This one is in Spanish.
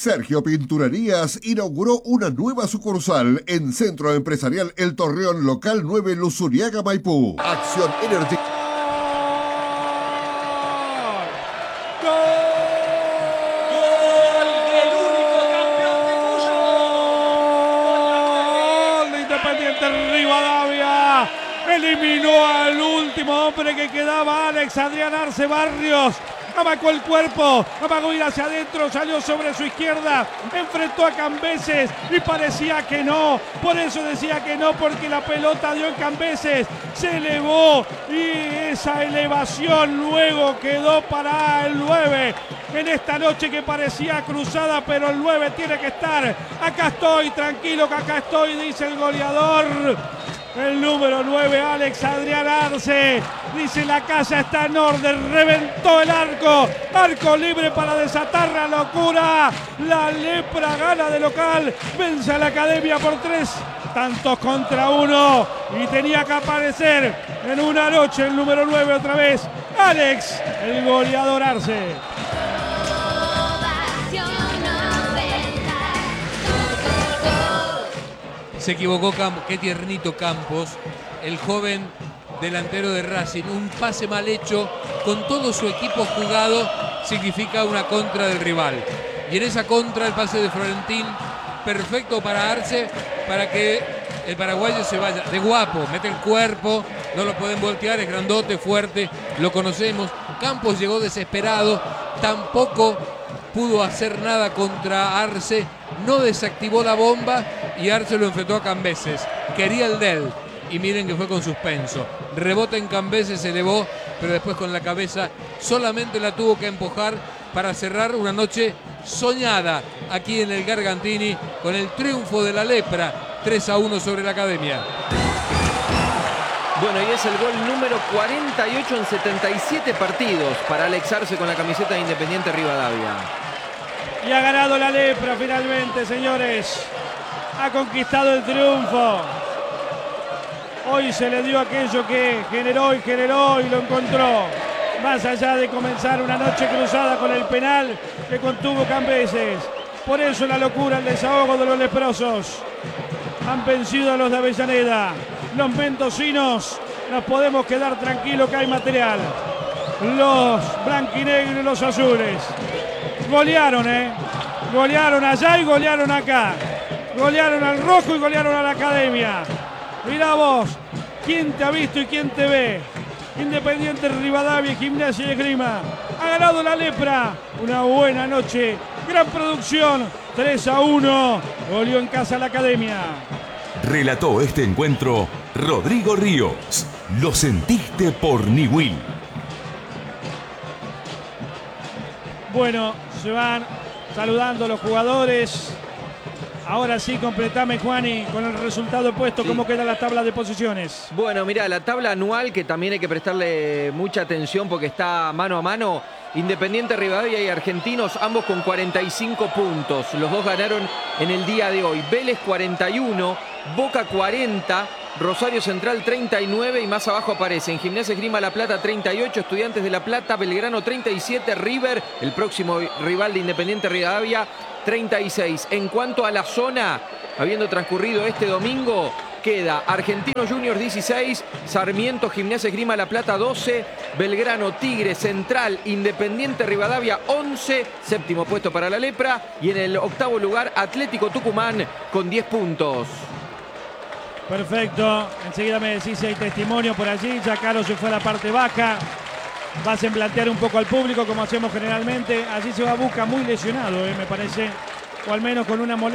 Sergio Pinturerías inauguró una nueva sucursal en Centro Empresarial El Torreón, local 9, Luzuriaga, Maipú. Acción Energy. Rivadavia eliminó al último hombre que quedaba, Alex Adrián Arce Barrios. Amacó el cuerpo, amagó ir hacia adentro, salió sobre su izquierda, enfrentó a Cambeses y parecía que no. Por eso decía que no, porque la pelota dio en Cambeses, se elevó y esa elevación luego quedó para el 9. En esta noche que parecía cruzada, pero el 9 tiene que estar. Acá estoy, tranquilo que acá estoy, dice el goleador. El número 9, Alex Adrián Arce. Dice: la casa está en orden. Reventó el arco. Arco libre para desatar la locura. La Lepra gana de local. Vence a la Academia por 3 tantos contra 1. Y tenía que aparecer en una noche el número 9 otra vez. Alex, el goleador Arce. Se equivocó Campos, qué tiernito Campos, el joven delantero de Racing. Un pase mal hecho, con todo su equipo jugado, significa una contra del rival. Y en esa contra el pase de Florentín, perfecto para Arce, para que el paraguayo se vaya de guapo, mete el cuerpo, no lo pueden voltear, es grandote, fuerte, lo conocemos. Campos llegó desesperado, tampoco pudo hacer nada contra Arce, no desactivó la bomba y Arce lo enfrentó a Cambeses. Quería el del y miren que fue con suspenso. Rebota en Cambeses, se elevó, pero después con la cabeza solamente la tuvo que empujar para cerrar una noche soñada aquí en el Gargantini con el triunfo de la Lepra, 3-1 sobre la Academia. Bueno, y es el gol número 48 en 77 partidos para Alex Arce con la camiseta de Independiente Rivadavia. Y ha ganado la Lepra finalmente, señores. Ha conquistado el triunfo. Hoy se le dio aquello que generó y lo encontró. Más allá de comenzar una noche cruzada con el penal que contuvo Cambeses. Por eso la locura, el desahogo de los leprosos. Han vencido a los de Avellaneda. Los mendocinos nos podemos quedar tranquilos que hay material. Los blanquinegros y los azules golearon, golearon allá y golearon acá. Golearon al rojo y golearon a la Academia. Mirá vos, quién te ha visto y quién te ve. Independiente Rivadavia, Gimnasia y Esgrima. Ha ganado la Lepra. Una buena noche. Gran producción. 3-1. Goleó en casa la Academia. Relató este encuentro Rodrigo Ríos. Lo sentiste por Niwil. Bueno, se van saludando los jugadores. Ahora sí, completame, Juani, con el resultado puesto, ¿cómo queda la tabla de posiciones? Bueno, mirá, la tabla anual, que también hay que prestarle mucha atención porque está mano a mano. Independiente Rivadavia y Argentinos, ambos con 45 puntos. Los dos ganaron en el día de hoy. Vélez 41, Boca 40, Rosario Central 39 y más abajo aparecen Gimnasia Esgrima La Plata 38, Estudiantes de La Plata, Belgrano 37, River, el próximo rival de Independiente Rivadavia, 36. En cuanto a la zona, habiendo transcurrido este domingo, queda Argentinos Juniors 16, Sarmiento Gimnasia Esgrima La Plata 12, Belgrano, Tigre, Central, Independiente Rivadavia 11, séptimo puesto para la Lepra, y en el octavo lugar Atlético Tucumán con 10 puntos. Perfecto, enseguida me decís si hay testimonio por allí. Ya Caro se fue a la parte baja. Va a plantear un poco al público como hacemos generalmente. Allí se va a Busca muy lesionado, me parece, o al menos con una molestia.